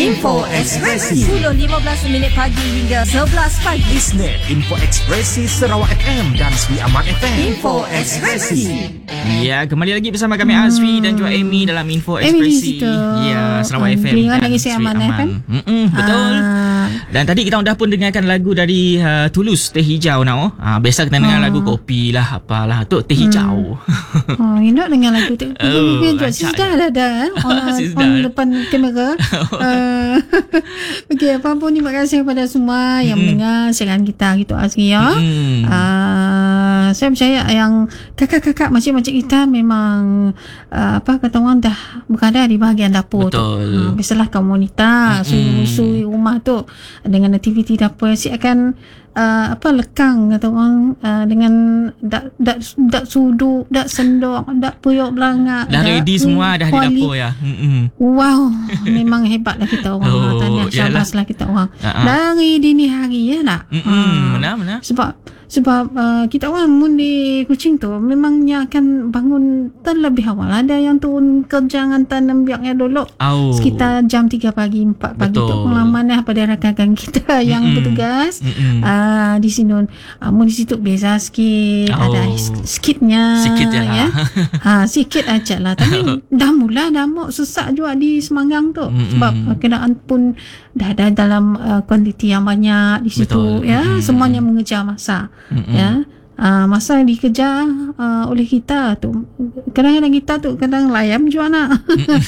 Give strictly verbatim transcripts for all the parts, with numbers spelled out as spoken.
Info Ekspresi sepuluh lima belas minit pagi hingga sebelas pagi. Isnin Info Ekspresi Sarawak F M dan Sri Aman F M. Info Ekspresi. Ya, kembali lagi bersama kami hmm. Azri dan juga Amy dalam Info Ekspresi. Ya, Sarawak F M dan dan Sri Aman. Aman. Mm-mm, betul. Ah. Dan tadi kita dah pun dengarkan lagu dari uh, Tulus, Teh Hijau nak. Ah, biasa kita dengar ah. lagu kopi lah apalah tu Teh Hijau. Hmm. Oh, you nak dengar lagu tu? Oh, sudah dah dah on, on depan kamera. uh, Okey, apa pun terima kasih kepada semua yang mm. mendengar siaran kita gitu Azri ya. Mm. Uh, saya percaya yang kakak-kakak macam-macam kita memang uh, apa kata orang dah berada di bahagian dapur. Betul. tu. Uh, biasalah kaum wanita mm. suri rumah tu dengan aktiviti dapur si akan Uh, apa lekang kata orang uh, dengan dak dak dak sudu, dak sendok, dak puyuk belangak. Dah ready semua dah di dapur ya. Mm-mm. Wow, memang hebatlah kita orang. Oh, Tahniah syabaslah kita orang. Uh-huh. Dari dini hari ya nak. Hmm, benar benar. Sebab sebab uh, kita orang mun di Kuching tu memangnya akan bangun terlebih awal. Ada yang turun kerja dengan tanam biaknya dulu. Oh. Sekitar jam tiga pagi, empat pagi tu pengalaman lah pada rakan-rakan kita yang Mm-mm. bertugas. Mm-mm. Uh, di sini uh, mun di situ biasa sikit, oh. ada sikitnya sikit je lah. Ya. Ha, sikit aja lah. Tapi dah mula dah mau sesak juga di Semanggang tu. Mm-mm. Sebab uh, kenderaan pun dah ada dalam uh, kuantiti yang banyak di situ. Betul. Ya. Mm-mm. Semuanya mengejar masa. Mm-mm. Ya. Uh, masa yang dikejar uh, oleh kita tu kadang-kadang kita tu kadang layam juga nak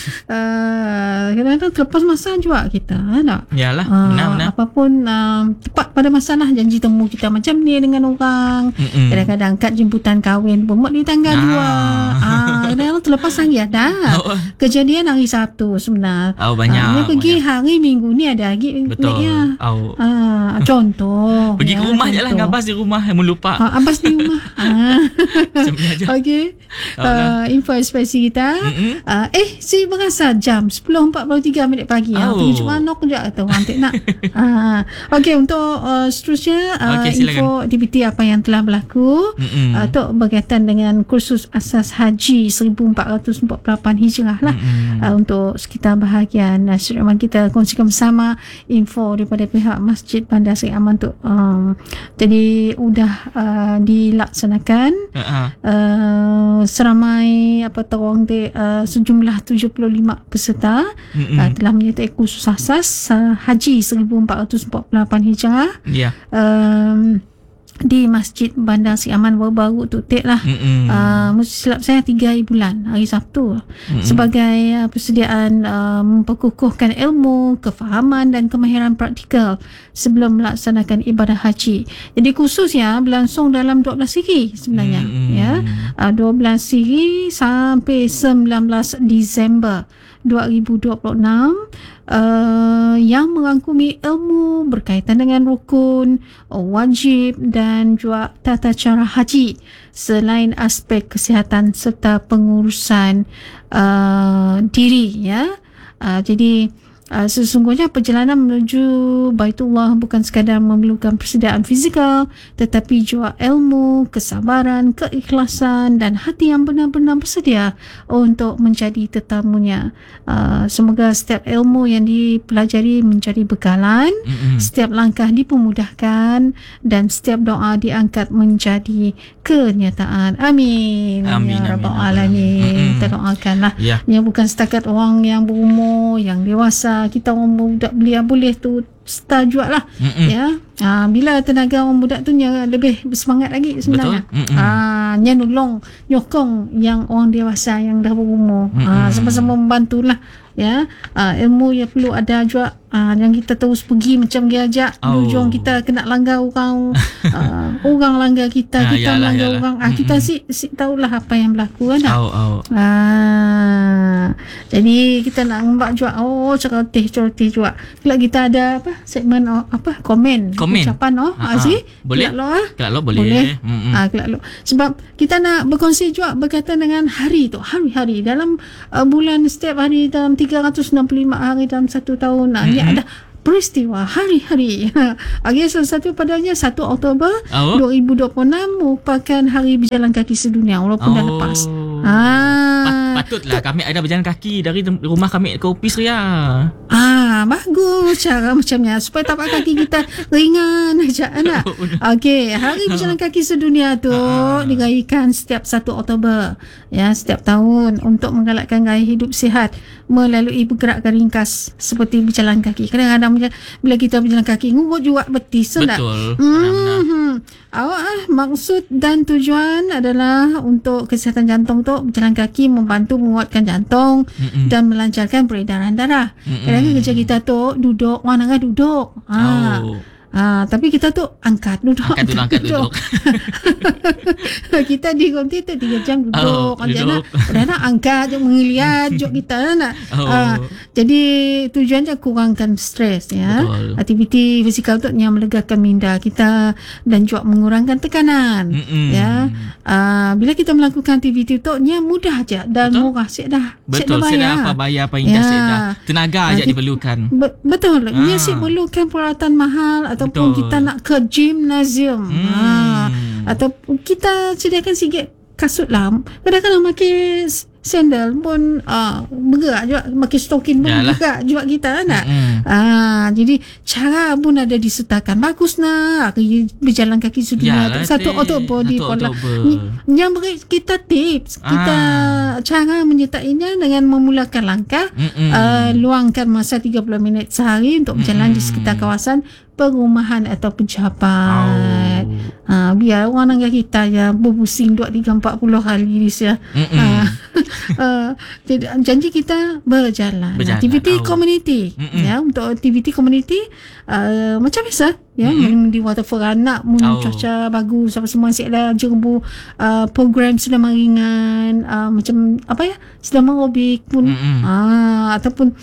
uh, kadang-kadang terlepas masa juga kita nak yalah uh, benar-benar apapun uh, tepat pada masa lah janji temu kita macam ni dengan orang. Mm-mm. Kadang-kadang kad jemputan kahwin pun di tanggal dua ah, kadang-kadang terlepas hari ada oh. Kejadian hari Sabtu sebenarnya oh, banyak uh, pergi banyak. Hari Minggu ni ada lagi betul ya. oh. uh, contoh pergi ya, ke rumah contoh. je lah ngabas di rumah melupa uh, Abas di rumah. ah. Okey. Uh, info ekspresi kita. Uh, eh, si berasa jam sepuluh empat puluh tiga minit pagi. Oh. Pergi cuma nok je atau orang tak nak. uh, Okey, untuk uh, seterusnya uh, okay, info aktiviti apa yang telah berlaku uh, tu berkaitan dengan kursus asas haji seribu empat ratus empat puluh lapan Hijrah lah. Uh, untuk sekitar bahagian uh, Sri Aman kita kongsikan bersama info daripada pihak Masjid Bandar Sri Aman tu. Um, jadi udah uh, dilaksanakan uh-huh. uh, seramai apa terong de uh, sejumlah tujuh puluh lima peserta uh, telah menyertai kursus asas uh, haji seribu empat ratus empat puluh lapan Hijrah. Yeah. Um, di Masjid Bandar Sri Aman baru-baru tu tek lah uh, mesti silap saya tiga bulan hari Sabtu Mm-mm. sebagai uh, persediaan uh, memperkukuhkan ilmu, kefahaman dan kemahiran praktikal sebelum melaksanakan ibadah haji. Jadi khususnya berlangsung dalam dua belas hari sebenarnya. Mm-mm. Ya, uh, dua belas hari sampai sembilan belas Disember dua ribu dua puluh enam uh, yang merangkumi ilmu berkaitan dengan rukun, wajib dan juga tata cara haji selain aspek kesihatan serta pengurusan uh, diri ya. Uh, jadi Uh, sesungguhnya perjalanan menuju Baitullah bukan sekadar memerlukan persediaan fizikal tetapi juga ilmu, kesabaran, keikhlasan dan hati yang benar-benar bersedia untuk menjadi tetamunya. Uh, semoga setiap ilmu yang dipelajari menjadi bekalan, mm-hmm. setiap langkah dipermudahkan dan setiap doa diangkat menjadi kenyataan. Amin. Amin. Ya Rabbal Alamin. Kita doakanlah. Yeah. Ya, bukan setakat orang yang berumur, yang dewasa, kita orang budak belia boleh tu start jual lah. Mm-mm. Ya. Ha, bila tenaga orang budak tu yang lebih bersemangat lagi sebenarnya. Ah, nya nolong nyokong yang orang dewasa yang dah berumur. Ah, sama-sama membantulah ya. Ah, ilmu yang perlu ada juga. Ah, yang kita terus pergi macam dia ajak oh. Hujung kita kena langgar orang. ah, orang langgar kita, ah, kita yalah, langgar yalah. orang. Ah, kita si, si tahulah apa yang berlaku kan. Oh, oh. Ah, jadi kita nak ngembak juga. Oh, ceroteh ceroteh juga. Kalau kita ada apa segmen oh, apa komen, komen. ucapan oh Ha, Azri boleh kelak lo ah kelak lo boleh, boleh. Mm-hmm. Ah, kelak lo sebab kita nak berkongsi juga berkaitan dengan hari tu hari-hari dalam uh, bulan setiap hari dalam tiga ratus enam puluh lima hari dalam satu tahun. Nah, mm-hmm. ni ada peristiwa hari-hari. Okey, salah satu padanya satu Oktober oh. dua ribu dua puluh enam merupakan hari berjalan kaki sedunia walaupun oh. dah lepas. Ah, Patutlah kami ada berjalan kaki dari tem- rumah kami ke ofis Ria. Ah, bagus cara macamnya supaya tapak kaki kita ringan aja anak. Okey, hari berjalan kaki sedunia tu dirayakan setiap satu Oktober ya, setiap tahun untuk menggalakkan gaya hidup sihat melalui pergerakan ringkas seperti berjalan kaki. Kadang-kadang bila kita berjalan kaki ngubut juga betis tak? Betul. Hmm. Awak ah, maksud dan tujuan adalah untuk kesihatan jantung tu berjalan kaki membantu menguatkan jantung Mm-mm. dan melancarkan peredaran darah. Kadang-kadang kerja kita tu duduk, mana kan duduk. Ah. Oh. Ah, tapi kita tu angkat duduk. Angkat duduk, angkat duduk. Kita di konti tu tiga jam duduk. Oh, duduk. Nak, nak angkat, jom mengeliat, jom kita nak. Oh. Ah, jadi tujuannya kurangkan stres ya. Betul. Aktiviti fizikal tu yang melegakan minda kita dan juga mengurangkan tekanan. Mm-mm. Ya. Ah, bila kita melakukan aktiviti tu nya mudah aja dan Betul. murah sik dah. Betul, sik saya dah apa bayar apa indah Ya. saya dah. Tenaga Ah, aja kita- diperlukan. Be- betul. Ah. Ia sih perlukan peralatan mahal ataupun Betul. kita nak ke gymnasium. Hmm. Ha. Ataupun kita sediakan sikit kasut lah. Kadang-kadang makin sandal pun uh, bergerak juga, makin stokin pun Yalah. bergerak juga kita nak. Mm-mm. Ah, jadi cara pun ada disertakan. Bagus nak berjalan kaki sedunia Yalah, tu. Satu Tik. Oktober di Satu Kuala. Oktober. Ni- Yang beri kita tips, kita Ah. cara menyertainya dengan memulakan langkah, Mm-mm. uh, luangkan masa tiga puluh minit sehari untuk berjalan Mm-mm. di sekitar kawasan perumahan atau pejabat. Oh. Ha, biar orang negara kita ya berpusing dua, tiga, empat puluh kali di sia. Mm-mm. Ha, uh, jadi janji kita berjalan. Berjalan, Aktiviti oh. komuniti. Mm-mm. Ya, untuk aktiviti komuniti uh, macam biasa ya, mm-hmm. di waterfall anak mun Oh. cuaca bagus apa semua asyik dah jerbu uh, program sedang ringan uh, macam apa ya sedang aerobik pun Mm-mm. uh, ataupun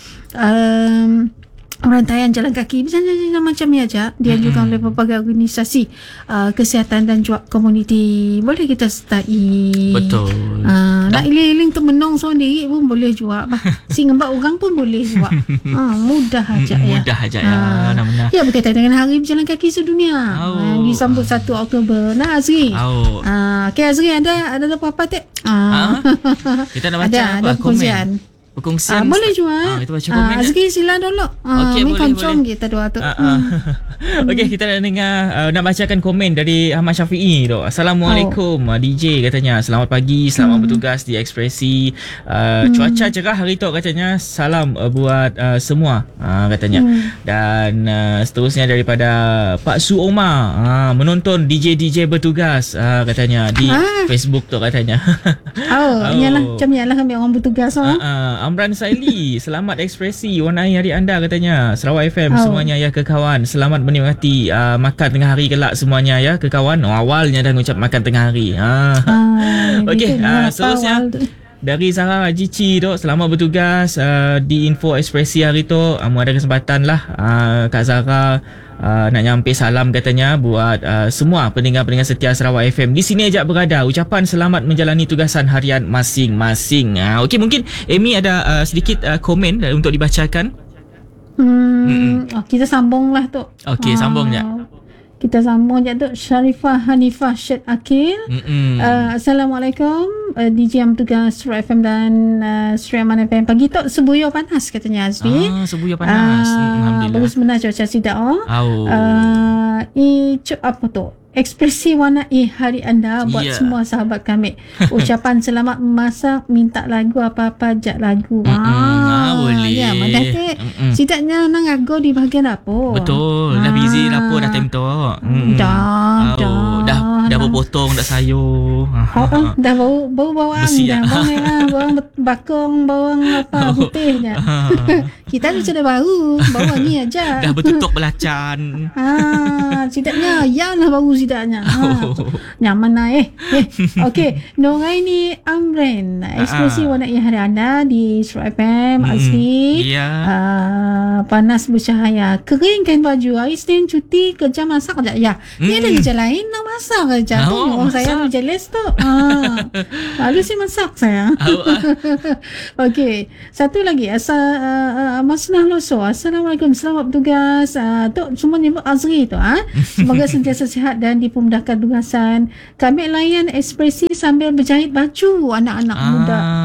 um, rantaian jalan kaki macam macam ni aja dianjurkan oleh pelbagai organisasi uh, kesihatan dan juga komuniti. Boleh kita sertai. Betul. Uh, nak iling-iling tu menong sendiri pun boleh juga. Si ngembat orang pun boleh juga. uh, mudah aja ya. Mudah aja ya. Ah. Benar-benar. Ya, berkaitan dengan Hari Berjalan Kaki Sedunia. Oh. Uh, disambut satu Oktober. Nah, Azri. Oh. Ah, okay, Azri ada ada apa-apa tak? Ah. Kita nak baca ada, apa? ada perkongsian. Komen. Perkongsian. Ah, boleh juga. Ah, kita baca Ah, komen. eh. Azri sila dulu. Ah, Okey, ni boleh, koncong boleh. kita dua tu. Uh, uh. Okey, kita nak dengar uh, nak bacakan komen dari Ahmad Syafi'i tu. Assalamualaikum oh. D J katanya. Selamat pagi, selamat hmm. bertugas di Ekspresi. Uh, hmm. Cuaca cerah hari tu katanya. Salam uh, buat uh, semua uh, katanya. Hmm. Dan uh, seterusnya daripada Pak Su Omar uh, menonton D J D J bertugas uh, katanya di Ah. Facebook tu katanya. Oh, Oh. iyalah macam iyalah kami orang bertugas oh. Uh, uh, Amran Saili, selamat Ekspresi, warnai hari anda katanya. Sarawak F M Oh. semuanya ya ke kawan. Selamat menikmati uh, makan tengah hari kelak semuanya ya ke kawan. Oh, awalnya dah ngucap makan tengah hari. Ha. Ah, Okey, gitu, uh, apa seterusnya awal tu. dari Zahra Jici tu, selamat bertugas uh, di Info Ekspresi hari tu. Uh, ada kesempatan lah uh, Kak Zahra uh, nak nyampe salam katanya buat uh, semua pendengar-pendengar setia Sarawak F M di sini ajak berada. Ucapan selamat menjalani tugasan harian masing-masing. Uh, Okey, mungkin Amy ada uh, sedikit uh, komen uh, untuk dibacakan. Hmm, oh, kita sambung lah tu. Okey, sambung je. Kita sambung je tu. Syarifah Hanifah Syed Akil. Mm-mm. Uh, Assalamualaikum uh, D J yang bertugas Surat F M dan uh, Surat Aman F M. Pagi tu sebuyur panas katanya Azri. Ah, sebuyur panas. Uh, Mm, Alhamdulillah. Bagus benar cuaca sidak oh. Oh. Uh, i, apa tu? Ekspresi warnai hari anda buat Yeah. semua sahabat kami. Ucapan selamat memasak, minta lagu apa-apa, jak lagu. Mm-mm. Ah, boleh. Ya, mandatik. Mm-mm. Setidaknya nang ago di bahagian dapur. Betul. Dah busy dapur dah time tu. Mm. Dah, Oh, dah. dah dah berpotong, dah sayur. Oh, oh, dah bau bau bawang Bersih, dah. ah. Bawang merah, bawang bet- bakong, bawang apa putih je. Kita ni sudah bau, bawang ni aja. Dah bertutup belacan. Ah, setidaknya yalah bau setidaknya. Ha, Oh. nyaman lah eh. eh. Okey, Noraini Amren. Ekspresi warna yang hari anda di Surat F M, Azri. Ya. Ah, panas bercahaya. Keringkan baju. Hari Senin cuti, kerja masak je. Ya, ni Hmm. ada kerja lain nak masak kerja tu. Oh, Orang saya masak. kerja les tu. Ah. Lalu si masak saya. Oh, ah. Okey, satu lagi Asa uh, uh, Masnah Loso. Assalamualaikum, selamat bertugas. Uh, tu semua nyebut Azri tu ah. Semoga sentiasa sihat dan dipermudahkan tugasan. Kami layan ekspresi sambil berjahit baju anak-anak Ah, muda tu.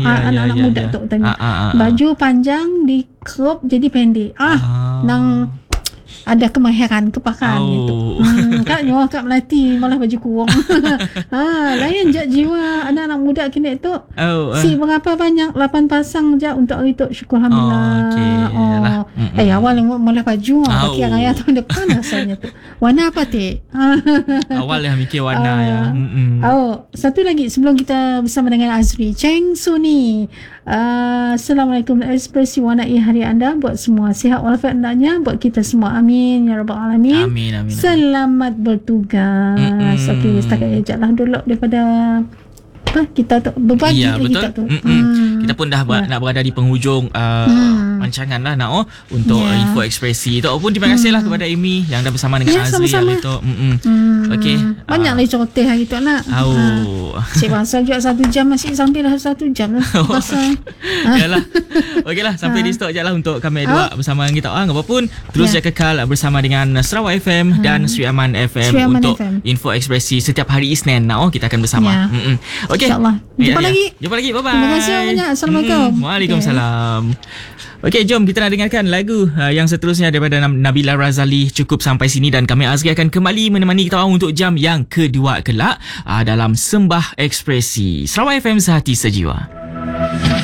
ya, ah, ya, anak-anak ya, muda ya. tu tanya. Ah, ah, ah, Baju panjang di crop jadi pendek. Ah, Ah. nang ada kemahiran kepakan Oh. gitu. Hmm, kat nyawa kat Melati malah baju kurung. ha, lain je jiwa anak-anak muda kini tu. Oh, uh. Si berapa banyak lapan pasang je untuk hari tu. Syukur alhamdulillah. Oh, okey. Yalah. Oh. Eh awal yang mula baju ah, Oh. pakai raya tahun depan rasanya tu. Warna apa teh? Awal yang mikir warna Ah. ya. Mm-mm. Oh, satu lagi sebelum kita bersama dengan Azri. Cheng Suni. Uh, Assalamualaikum. Ekspresi warnai hari anda buat semua sihat walafiat hendaknya buat kita semua. Amin ya rabbal alamin. Amin, amin, amin. Selamat bertugas. Mm-mm. Okey, setakat ejak lah dulu daripada apa kita tu berbagi Ya, lagi betul. tak tu. Hmm. Kita pun dah ber- Ya. nak berada di penghujung uh, Hmm. rancangan lah nak oh untuk Ya. uh, info ekspresi tu pun terima kasih lah kepada Amy yang dah bersama dengan Ya, Azri sama-sama. hari tu. Hmm. Hmm. Okey. Banyak lagi cerita hari tu nak. Oh. Cik Bangsa juga satu jam masih sampai dah satu jam lah. Pasal. Yalah. Okeylah sampai Ha. di stop je lah untuk kami dua Ha. bersama dengan kita orang apapun. Terus Ya. je kekal bersama dengan Sarawak F M dan Sri Aman F M Sri Aman untuk F M. info ekspresi setiap hari Isnin. Nah, oh kita akan bersama. Ya. Mm-mm. Okey. InsyaAllah. Jumpa lagi. Jumpa lagi. Bye bye. Terima kasih banyak. Assalamualaikum. Mm, Waalaikumsalam. Okey, jom kita nak dengarkan lagu uh, yang seterusnya daripada Nabila Razali. Cukup sampai sini dan kami Azri akan kembali menemani kita orang untuk jam yang kedua kelak uh, dalam Sembah Ekspresi Sarawak F M Sehati Sejiwa.